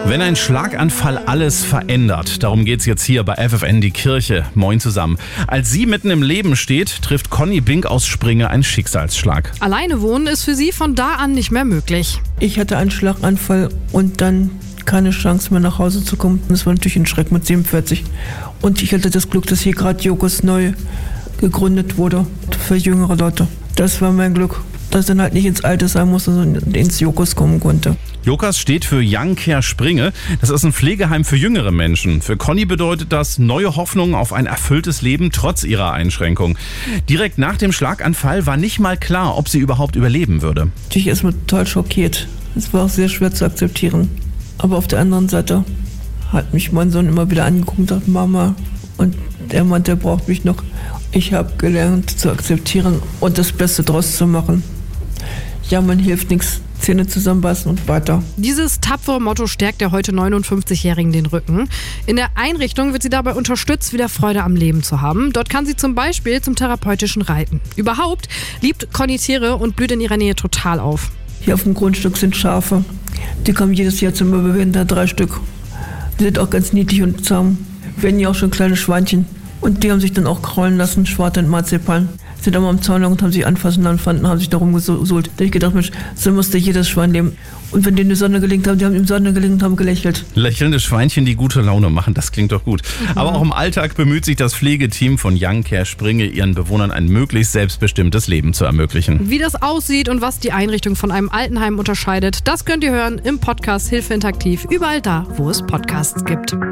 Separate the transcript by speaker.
Speaker 1: Wenn ein Schlaganfall alles verändert, darum geht's jetzt hier bei FFN die Kirche. Moin zusammen. Als sie mitten im Leben steht, trifft Conny Bink aus Springe einen Schicksalsschlag.
Speaker 2: Alleine wohnen ist für sie von da an nicht mehr möglich.
Speaker 3: Ich hatte einen Schlaganfall und dann keine Chance mehr nach Hause zu kommen. Das war natürlich ein Schreck mit 47. Und ich hatte das Glück, dass hier gerade Jokos neu gegründet wurde für jüngere Leute. Das war mein Glück, dass ich dann halt nicht ins Altersheim musste, sondern ins Jokos kommen konnte.
Speaker 1: Jokas steht für Young Care Springe. Das ist ein Pflegeheim für jüngere Menschen. Für Conny bedeutet das neue Hoffnung auf ein erfülltes Leben trotz ihrer Einschränkung. Direkt nach dem Schlaganfall war nicht mal klar, ob sie überhaupt überleben würde.
Speaker 3: Ich war erstmal total schockiert. Es war auch sehr schwer zu akzeptieren. Aber auf der anderen Seite hat mich mein Sohn immer wieder angeguckt und gesagt, Mama, und der Mann, der braucht mich noch. Ich habe gelernt zu akzeptieren und das Beste draus zu machen. Ja, man hilft nichts. Zähne zusammenbeißen und weiter.
Speaker 2: Dieses tapfere Motto stärkt der heute 59-Jährigen den Rücken. In der Einrichtung wird sie dabei unterstützt, wieder Freude am Leben zu haben. Dort kann sie zum Beispiel zum therapeutischen Reiten. Überhaupt liebt Conny Tiere und blüht in ihrer Nähe total auf.
Speaker 3: Hier auf dem Grundstück sind Schafe. Die kommen jedes Jahr zum Überwinden, da 3 Stück. Die sind auch ganz niedlich und zahm. Wir hatten ja auch schon kleine Schweinchen. Und die haben sich dann auch kraulen lassen, Schwarte und Marzipan. Sind aber am Zaun lang und haben sich anfassen lassen, haben sich da rumgesuhlt. Da habe ich gedacht, Mensch, so musste jedes Schwein leben. Und wenn denen die Sonne gelingt haben, die haben in die Sonne gelingt und haben gelächelt.
Speaker 1: Lächelnde Schweinchen, die gute Laune machen, das klingt doch gut. Aber auch im Alltag bemüht sich das Pflegeteam von Young Care Springe, ihren Bewohnern ein möglichst selbstbestimmtes Leben zu ermöglichen.
Speaker 2: Wie das aussieht und was die Einrichtung von einem Altenheim unterscheidet, das könnt ihr hören im Podcast Hilfe Interaktiv, überall da, wo es Podcasts gibt.